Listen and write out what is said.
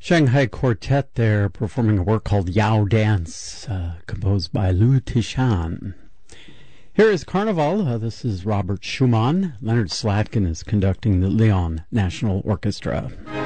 Shanghai Quartet there performing a work called Yao Dance, composed by Liu Tishan. Here is Carnival. This is Robert Schumann. Leonard Slatkin is conducting the Lyon National Orchestra.